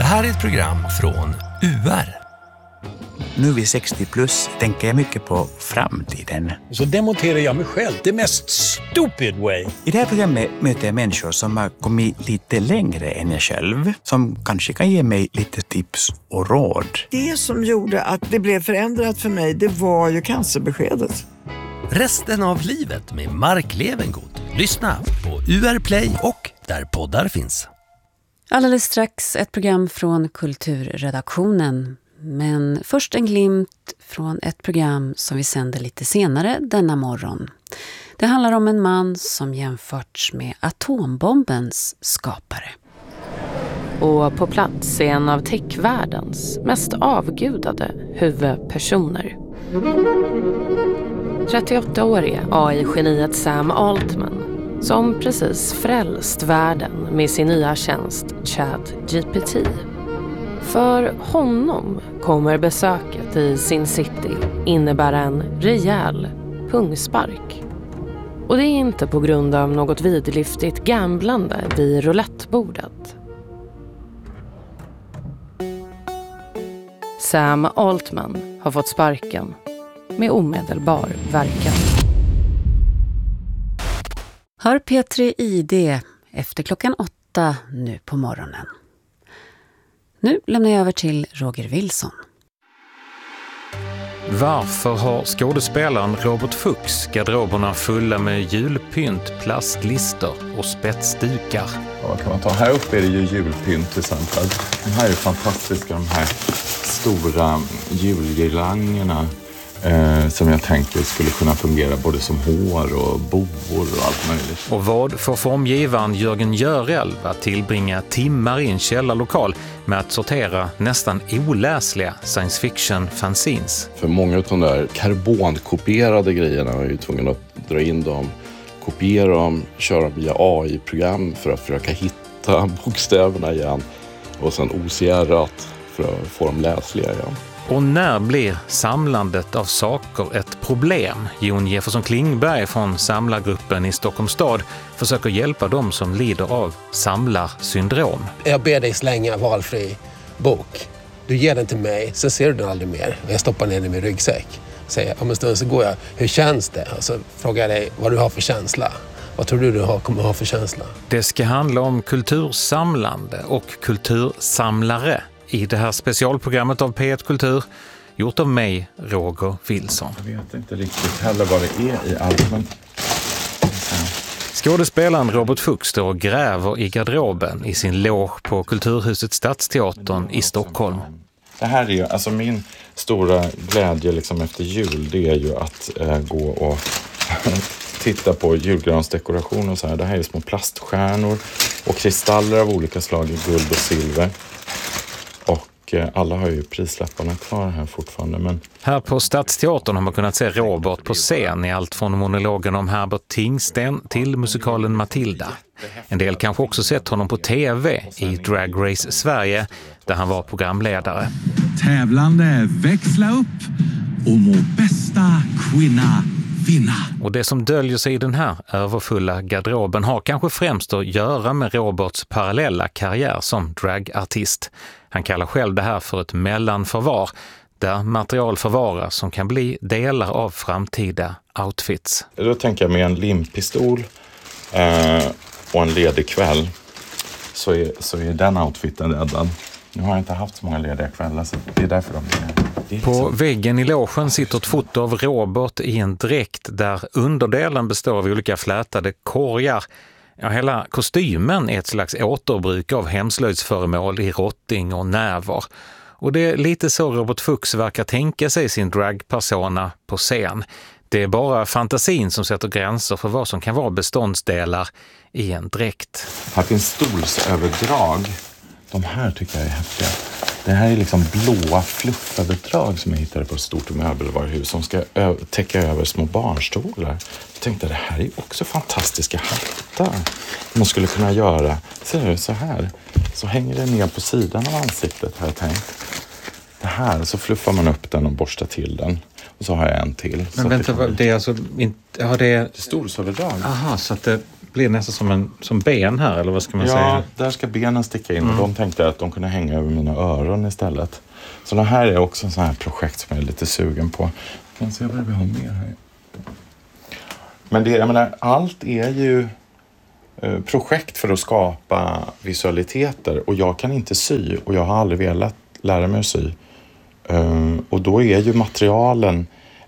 här är ett program från UR. Nu vid 60 plus tänker jag mycket på framtiden. Så demonterar jag mig själv, det mest stupid way. I det här programmet möter jag människor som har kommit lite längre än jag själv. Som kanske kan ge mig lite tips och råd. Det som gjorde att det blev förändrat för mig, det var ju cancerbeskedet. Resten av livet med Mark Levengood. Lyssna på UR Play och där poddar finns. Alldeles strax ett program från kulturredaktionen. Men först en glimt från ett program som vi sänder lite senare denna morgon. Det handlar om en man som jämförts med atombombens skapare. Och på plats är en av techvärldens mest avgudade huvudpersoner. 38-årige AI-geniet Sam Altman som precis frälst världen med sin nya tjänst ChatGPT. För honom kommer besöket i Sin City innebära en rejäl pungspark. Och det är inte på grund av något vidlyftigt gamblande vid roulettebordet. Sam Altman har fått sparken med omedelbar verkan. Hör Petri ID efter klockan 8 nu på morgonen. Nu lämnar jag över till Roger Wilson. Varför har skådespelaren Robert Fuchs garderoberna fulla med julpynt, plastlister och spetsdukar? Ja, vad kan man ta? Här uppe är det ju julpynt till exempel. De här är fantastiska, de här stora julgirlangerna. Som jag tänker skulle kunna fungera både som hår och boor och allt möjligt. Och vad får formgivaren Jörgen Görel att tillbringa timmar i en källarlokal med att sortera nästan oläsliga science fiction fanzines? För många av de där karbonkopierade grejerna är ju tvungen att dra in dem, kopiera dem, köra via AI-program för att försöka hitta bokstäverna igen och sen OCR-at för att få dem läsliga igen. Och när blir samlandet av saker ett problem? Jon Jefferson Klingberg från samlargruppen i Stockholms stad försöker hjälpa dem som lider av samlarsyndrom. Jag ber dig slänga valfri bok. Du ger den till mig, sen ser du den aldrig mer. Jag stoppar ner den i min ryggsäck. Säger, om en stund så går jag, hur känns det? Och så frågar jag dig vad du har för känsla. Vad tror du kommer ha för känsla? Det ska handla om kultursamlande och kultursamlare i det här specialprogrammet av P1 Kultur, gjort av mig, Roger Wilson. Jag vet inte riktigt heller vad det är i allt, men... Skådespelaren Robert Fuchs står och gräver i garderoben i sin loge på Kulturhuset Stadsteatern i Stockholm. Det här är ju, alltså min stora glädje liksom efter jul, det är ju att gå och titta på julgransdekoration och så här. Det här är små plaststjärnor och kristaller av olika slag i guld och silver. Och alla har ju prislapparna kvar här fortfarande. Men... Här på Stadsteatern har man kunnat se Robert på scen i allt från monologen om Herbert Tingsten till musikalen Matilda. En del kanske också sett honom på tv i Drag Race Sverige där han var programledare. Tävlande växla upp och må bästa kvinna vinna. Och det som döljer sig i den här överfulla garderoben har kanske främst att göra med Roberts parallella karriär som dragartist. Han kallar själv det här för ett mellanförvar där material förvaras som kan bli delar av framtida outfits. Då tänker jag med en limpistol och en ledig kväll så är den outfiten räddad. Nu har jag inte haft så många lediga kvällar så det är därför de är. På väggen i logen sitter ett foto av Robert i en dräkt där underdelen består av olika flätade korgar. Ja, hela kostymen är ett slags återbruk av hemslöjdsföremål i rotting och näver. Och det är lite så Robert Fuchs verkar tänka sig sin dragpersona på scen. Det är bara fantasin som sätter gränser för vad som kan vara beståndsdelar i en dräkt. Här finns stolsöverdrag. De här tycker jag är häftiga. Det här är liksom blåa flufföverdrag som jag hittade på ett stort möbelvaruhus som ska täcka över små barnstolar. Jag tänkte det här är också fantastiska hattar. Man skulle kunna göra, ser du, så här. Så hänger det ner på sidan av ansiktet har jag tänkt. Det här, så fluffar man upp den och borstar till den. Och så har jag en till. Men vänta, det är alltså inte... Ja, det är stolsöverdrag. Aha, så att det blir nästan som ben här, eller vad ska man säga? Ja, där ska benen sticka in och de tänkte att de kunde hänga över mina öron istället. Så det här är också en sån här projekt som jag är lite sugen på. Jag kan se vad vi har mer här. Men det, jag menar, allt är ju projekt för att skapa visualiteter och jag kan inte sy och jag har aldrig velat lära mig att sy. Och då är ju materialen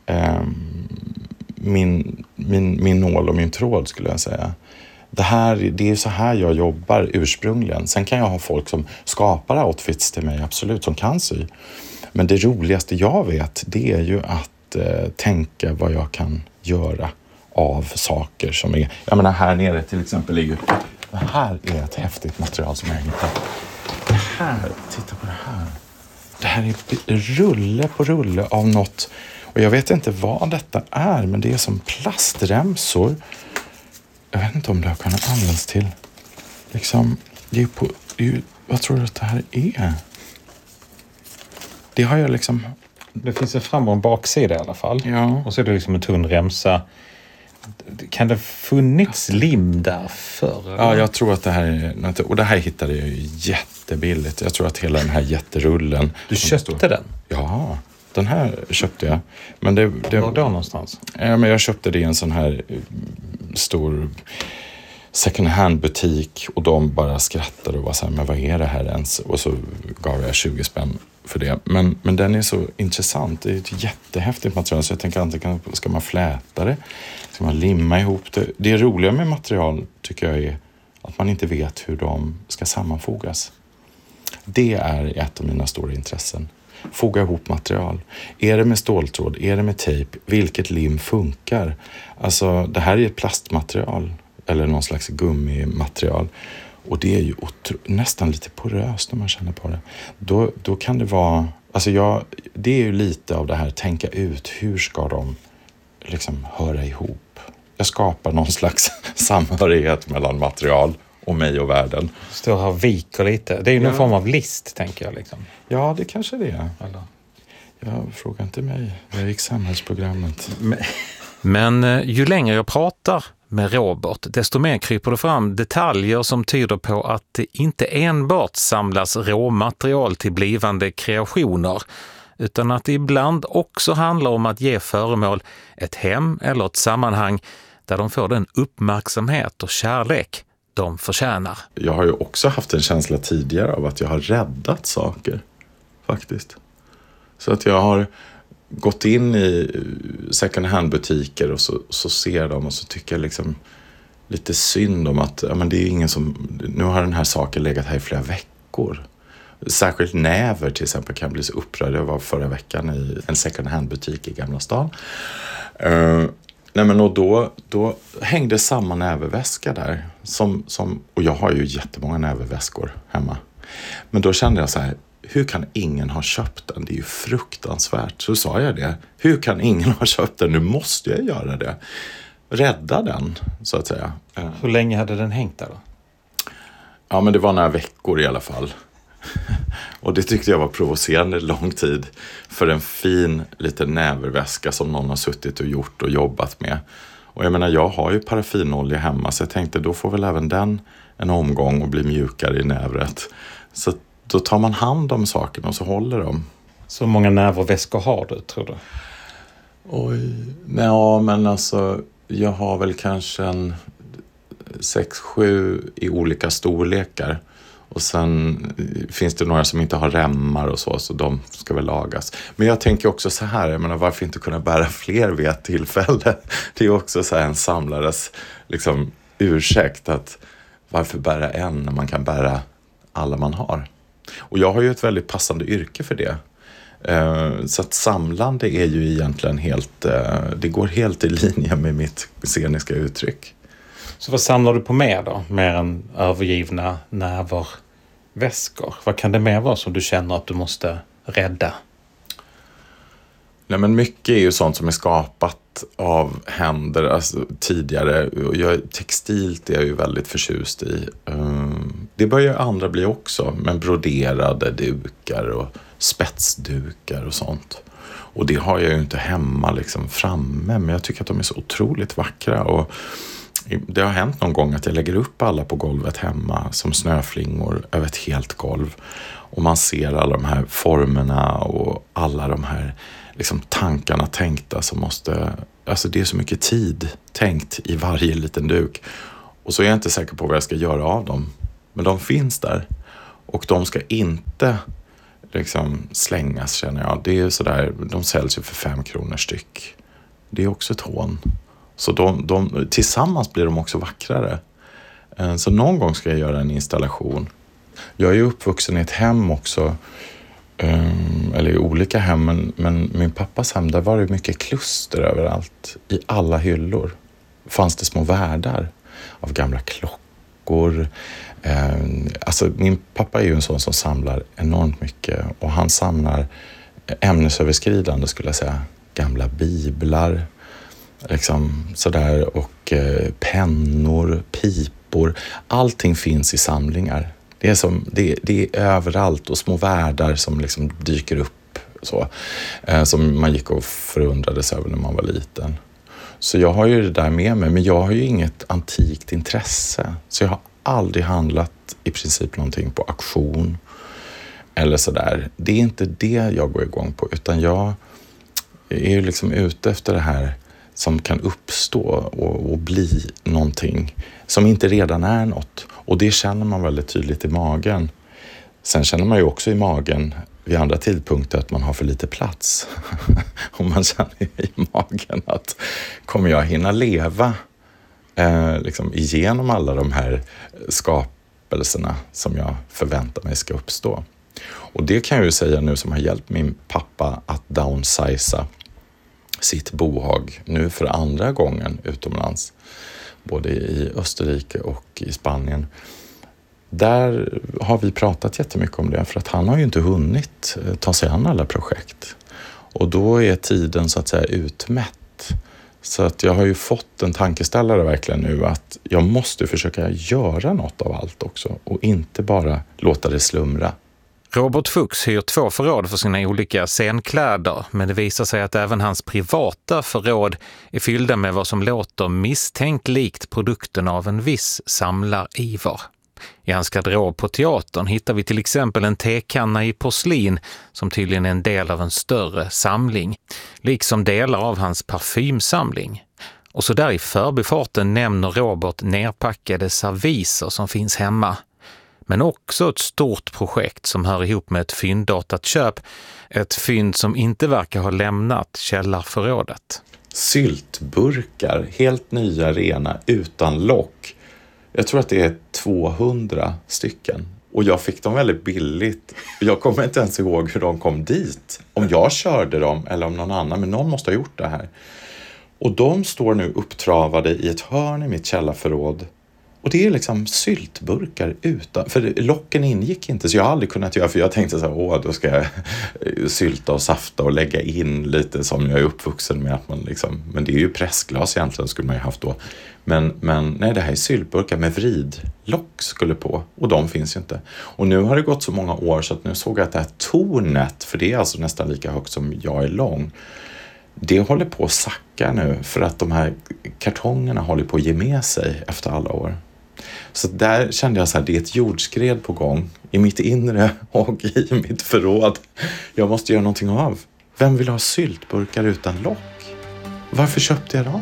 min nål och min tråd, skulle jag säga. Det är så här jag jobbar ursprungligen. Sen kan jag ha folk som skapar outfits till mig, absolut, som kan sy. Men det roligaste jag vet, det är ju att tänka vad jag kan göra av saker som är... Jag menar, här nere till exempel är ju... Det här är ett häftigt material som jag hittat. Det här, titta på det här. Det här är rulle på rulle av något... Och jag vet inte vad detta är, men det är som plastremsor. Jag vet inte om det har kunnat användas till... Liksom, vad tror du att det här är? Det har jag liksom... Det finns en fram- och en baksida i alla fall. Ja. Och så är det liksom en tunn remsa. Kan det funnits lim där förr? Ja, jag tror att det här är... Och det här hittade jag ju jättebilligt. Jag tror att hela den här jätterullen... Du köpte den? Ja, den här köpte jag. Men det var då någonstans? Ja, men jag köpte det i en sån här stor second hand butik. Och de bara skrattade och var så här, men vad är det här ens? Och så gav jag 20 spänn för det. Men den är så intressant. Det är ett jättehäftigt material. Så jag tänker antingen ska man fläta det? Ska man limma ihop det? Det roliga med material tycker jag är att man inte vet hur de ska sammanfogas. Det är ett av mina stora intressen. Foga ihop material. Är det med ståltråd? Är det med tejp? Vilket lim funkar? Alltså, det här är ett plastmaterial. Eller någon slags gummimaterial. Och det är ju nästan lite poröst när man känner på det. Då kan det vara... Alltså det är ju lite av det här, tänka ut hur ska de liksom höra ihop. Jag skapar någon slags samhörighet mellan material och mig och världen. Står här och viker lite. Det är ju någon form av list, tänker jag. Liksom. Ja, det kanske det är. Jag frågar inte mig. Jag gick samhällsprogrammet. Men ju längre jag pratar med Robert, desto mer kryper det fram detaljer som tyder på att det inte enbart samlas råmaterial till blivande kreationer, utan att det ibland också handlar om att ge föremål ett hem eller ett sammanhang där de får den uppmärksamhet och kärlek de förtjänar. Jag har ju också haft en känsla tidigare av att jag har räddat saker, faktiskt. Så att jag har gått in i second hand-butiker och så ser de och så tycker jag liksom lite synd om att men det är ingen som... Nu har den här saken legat här i flera veckor. Särskilt näver till exempel kan bli så upprörd. Jag var förra veckan i en second hand-butik i Gamla stan. Och då hängde samma näverväska där. Och jag har ju jättemånga näverväskor hemma. Men då kände jag så här, hur kan ingen ha köpt den? Det är ju fruktansvärt. Så sa jag det. Hur kan ingen ha köpt den? Nu måste jag göra det. Rädda den, så att säga. Hur länge hade den hängt där då? Ja, men det var några veckor i alla fall. Och det tyckte jag var provocerande lång tid för en fin liten näverväska som någon har suttit och gjort och jobbat med. Och jag menar, jag har ju paraffinolja hemma, så jag tänkte då får väl även den en omgång och bli mjukare i nävret. Så då tar man hand om sakerna och så håller de. Så många näverväskor har du, tror du? Oj, ja, men alltså jag har väl kanske en 6-7 i olika storlekar. Och sen finns det några som inte har remmar och så de ska väl lagas. Men jag tänker också så här, jag menar, varför inte kunna bära fler vid ett tillfälle? Det är också så här en samlares liksom ursäkt att varför bära en när man kan bära alla man har. Och jag har ju ett väldigt passande yrke för det. Så att samlande är ju egentligen helt, det går helt i linje med mitt sceniska uttryck. Så vad samlar du på mer då? Mer än övergivna näverväskor? Vad kan det mer vara som du känner att du måste rädda? Nej, men mycket är ju sånt som är skapat av händer alltså, tidigare. Textilt är jag ju väldigt förtjust i. Det börjar andra bli också. Men broderade dukar och spetsdukar och sånt. Och det har jag ju inte hemma liksom framme. Men jag tycker att de är så otroligt vackra. Och Det har hänt någon gång att jag lägger upp alla på golvet hemma som snöflingor över ett helt golv. Och man ser alla de här formerna och alla de här liksom tankarna tänkta som måste... Alltså det är så mycket tid tänkt i varje liten duk. Och så är jag inte säker på vad jag ska göra av dem. Men de finns där. Och de ska inte liksom slängas, känner jag. Det är sådär, de säljs ju för 5 kronor styck. Det är också ett hån. Så de tillsammans blir de också vackrare. Så någon gång ska jag göra en installation. Jag är ju uppvuxen i ett hem också. Eller i olika hem. Men min pappas hem, där var det mycket kluster överallt. I alla hyllor fanns det små världar av gamla klockor. Alltså min pappa är ju en sån som samlar enormt mycket. Och han samlar ämnesöverskridande, skulle jag säga. Gamla biblar. Liksom sådär, och pennor, pipor. Allting finns i samlingar. Det är överallt, och små världar som liksom dyker upp så. Som man gick och förundrades över när man var liten. Så jag har ju det där med mig, men jag har ju inget antikt intresse. Så jag har aldrig handlat i princip någonting på auktion eller sådär. Det är inte det jag går igång på, utan jag är ju liksom ute efter det här som kan uppstå och bli någonting som inte redan är något. Och det känner man väldigt tydligt i magen. Sen känner man ju också i magen vid andra tidpunkter att man har för lite plats. Och man känner i magen att kommer jag hinna leva liksom igenom alla de här skapelserna som jag förväntar mig ska uppstå. Och det kan jag ju säga nu som har hjälpt min pappa att downsiza sitt bohag nu för andra gången utomlands. Både i Österrike och i Spanien. Där har vi pratat jättemycket om det, för att han har ju inte hunnit ta sig an alla projekt. Och då är tiden så att säga utmätt. Så att jag har ju fått en tankeställare verkligen nu att jag måste försöka göra något av allt också och inte bara låta det slumra. Robert Fuchs hyr 2 förråd för sina olika scenkläder, men det visar sig att även hans privata förråd är fyllda med vad som låter misstänkt likt produkten av en viss samlariver. I hans garderob på teatern hittar vi till exempel en tekanna i porslin som tydligen är en del av en större samling, liksom delar av hans parfymsamling. Och så där i förbifarten nämner Robert nerpackade serviser som finns hemma. Men också ett stort projekt som hör ihop med ett fynddatat köp. Ett fynd som inte verkar ha lämnat källarförrådet. Syltburkar, helt nya, rena, utan lock. Jag tror att det är 200 stycken. Och jag fick dem väldigt billigt. Jag kommer inte ens ihåg hur de kom dit. Om jag körde dem eller om någon annan. Men någon måste ha gjort det här. Och de står nu upptravade i ett hörn i mitt källarförråd. Och det är liksom syltburkar utan. För locken ingick inte, så jag har aldrig kunnat göra. För jag tänkte så här, då ska jag sylta och safta och lägga in lite som jag är uppvuxen med. Att man liksom, men det är ju pressglas egentligen, skulle man ju haft då. Men nej, det här är syltburkar med vridlock skulle på. Och de finns ju inte. Och nu har det gått så många år så att nu såg jag att det här tornet, för det är alltså nästan lika högt som jag är lång. Det håller på att sacka nu för att de här kartongerna håller på att ge med sig efter alla år. Så där kände jag så här, det är ett jordskred på gång i mitt inre och i mitt förråd. Jag måste göra någonting av. Vem vill ha syltburkar utan lock? Varför köpte jag dem?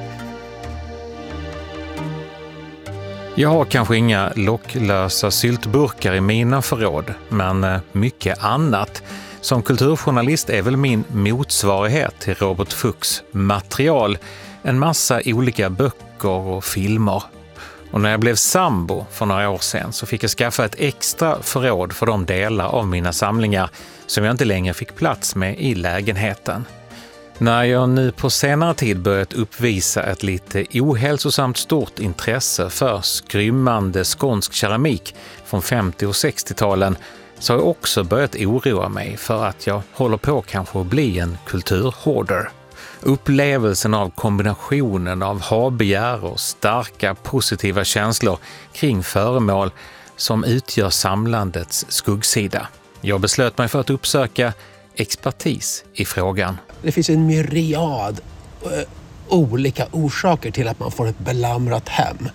Jag har kanske inga locklösa syltburkar i mina förråd, men mycket annat. Som kulturjournalist är väl min motsvarighet till Robert Fuchs material en massa olika böcker och filmer. Och när jag blev sambo för några år sedan så fick jag skaffa ett extra förråd för de delar av mina samlingar som jag inte längre fick plats med i lägenheten. När jag nu på senare tid börjat uppvisa ett lite ohälsosamt stort intresse för skrymmande skånsk keramik från 50- och 60-talen så har jag också börjat oroa mig för att jag håller på kanske att bli en kulturhoarder. Upplevelsen av kombinationen av habegär och starka positiva känslor kring föremål som utgör samlandets skuggsida. Jag beslöt mig för att uppsöka expertis i frågan. Det finns en myriad olika orsaker till att man får ett belamrat hem.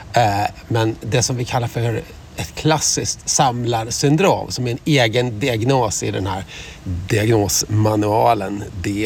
Men det som vi kallar för ett klassiskt samlarsyndrom, som är en egen diagnos i den här diagnosmanualen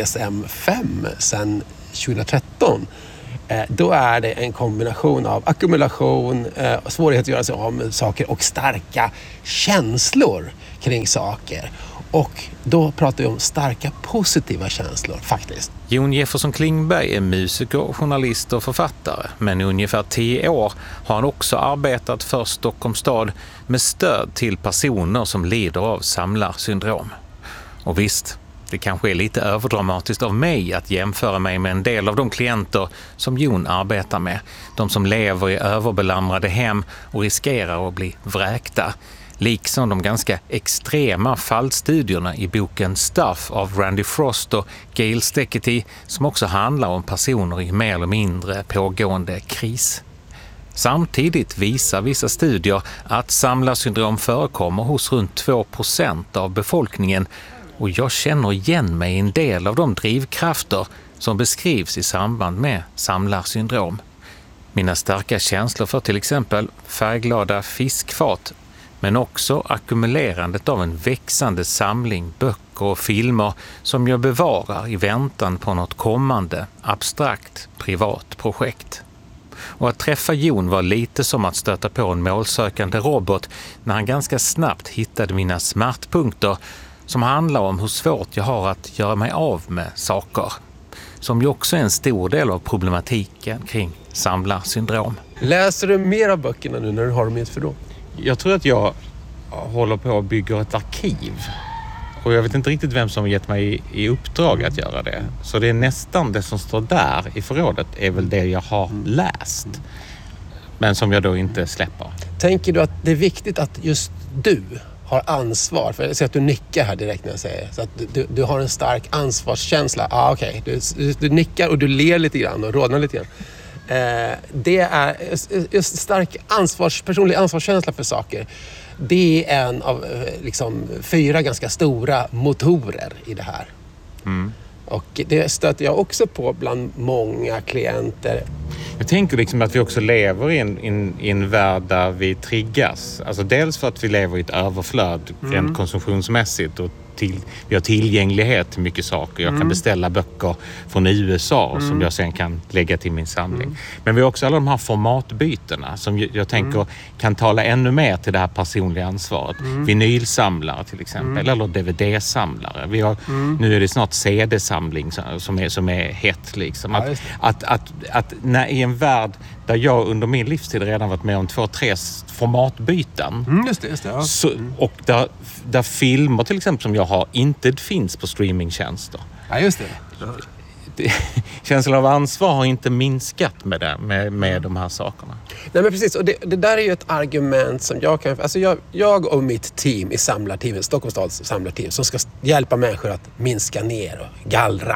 DSM-5 sedan 2013. Då är det en kombination av ackumulation, svårighet att göra sig av med saker och starka känslor kring saker. Och då pratar vi om starka positiva känslor faktiskt. Jon Jefferson Klingberg är musiker, journalist och författare. Men i ungefär 10 år har han också arbetat för Stockholms stad med stöd till personer som lider av samlarsyndrom. Och visst, det kanske är lite överdramatiskt av mig att jämföra mig med en del av de klienter som Jon arbetar med. De som lever i överbelamrade hem och riskerar att bli vräkta. Liksom de ganska extrema fallstudierna i boken Stuff av Randy Frost och Gail Steckety, som också handlar om personer i mer eller mindre pågående kris. Samtidigt visar vissa studier att samlarsyndrom förekommer hos runt 2% av befolkningen, och jag känner igen mig i en del av de drivkrafter som beskrivs i samband med samlarsyndrom. Mina starka känslor för till exempel färgglada fiskfat, men också ackumulerandet av en växande samling böcker och filmer som jag bevarar i väntan på något kommande, abstrakt, privat projekt. Och att träffa Jon var lite som att stöta på en målsökande robot när han ganska snabbt hittade mina smärtpunkter, som handlar om hur svårt jag har att göra mig av med saker. Som ju också är en stor del av problematiken kring samlarsyndrom. Läser du mer av böckerna nu när du har dem i ett förråd? Jag tror att jag håller på att bygga ett arkiv. Och jag vet inte riktigt vem som har gett mig i uppdrag att göra det. Så det är nästan det som står där i förrådet är väl det jag har läst. Men som jag då inte släpper. Tänker du att det är viktigt att just du har ansvar? För jag ser att du nickar här direkt när jag säger så att du har en stark ansvarskänsla. Okej. Du nickar och du ler lite grann och rodnar lite grann. Det är just stark personlig ansvarskänsla för saker. Det är en av 4 ganska stora motorer i det här. Och det stöter jag också på bland många klienter. Jag tänker att vi också lever i en värld där vi triggas. Alltså dels för att vi lever i ett överflöd rent konsumtionsmässigt och vi har tillgänglighet till mycket saker. Jag kan beställa böcker från USA som jag sen kan lägga till min samling. Men vi har också alla de här formatbytena som jag tänker kan tala ännu mer till det här personliga ansvaret. Vinylsamlare till exempel, eller DVD-samlare. Vi har, nu är det snart CD-samling som är hett liksom. Att när i en värld där jag under min livstid redan varit med om 2-3 formatbyten. Just det. Ja. Och där filmer till exempel som jag har inte finns på streamingtjänster. Ja, just det. Känslan av ansvar har inte minskat med de här sakerna. Nej, men precis. Och det där är ju ett argument som jag kan... Alltså jag och mitt team i samlarteamet, Stockholms stads samlarteam, som ska hjälpa människor att minska ner och gallra.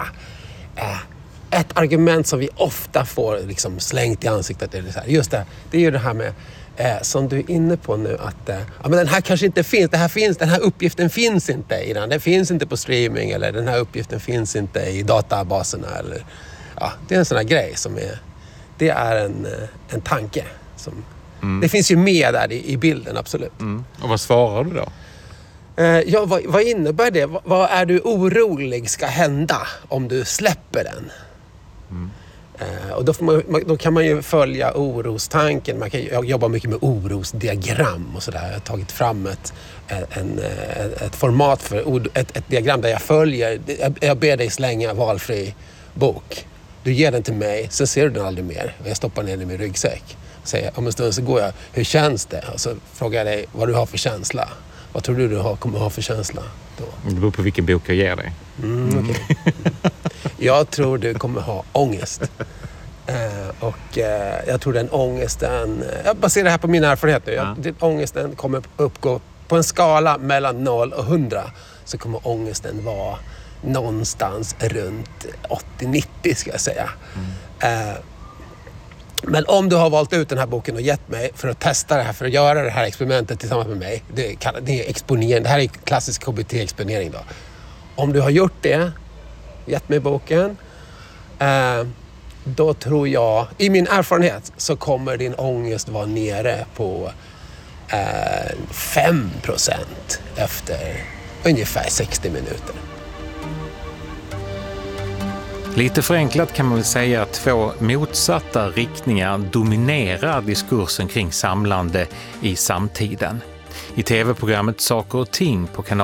Ett argument som vi ofta får slängt i ansiktet är så här, just det är ju det här med som du är inne på nu att men den här kanske inte finns, den här uppgiften finns inte i den finns inte på streaming, eller den här uppgiften finns inte i databaserna, eller det är en sån här grej som det är en tanke som det finns ju med där i bilden, absolut. Och vad svarar du då? Vad innebär det? Vad är du orolig ska hända om du släpper den? Och då kan man ju följa orostanken. Man kan jobba mycket med orosdiagram och sådär. Jag har tagit fram ett format för ett diagram där jag följer. Jag ber dig slänga valfri bok. Du ger den till mig, sen ser du den aldrig mer. Och jag stoppar ner den i min ryggsäck. Säger, om en stund så går jag, hur känns det? Och så frågar jag dig vad du har för känsla. Vad tror du kommer ha för känsla då? Det beror på vilken bok jag ger dig. Okay. Jag tror du kommer ha ångest. Och jag tror den ångesten... Jag baserar det här på mina erfarenheter. Den ångesten kommer uppgå på en skala mellan 0 och 100. Så kommer ångesten vara någonstans runt 80-90 ska jag säga. Men om du har valt ut den här boken och gett mig för att testa det här, för att göra det här experimentet tillsammans med mig. Det är exponering. Det här är klassisk KBT-exponering då. Om du har gjort det, gett mig boken, då tror jag, i min erfarenhet, så kommer din ångest vara nere på 5% efter ungefär 60 minuter. Lite förenklat kan man väl säga att 2 motsatta riktningar dominerar diskursen kring samlande i samtiden. I tv-programmet Saker och ting på kanal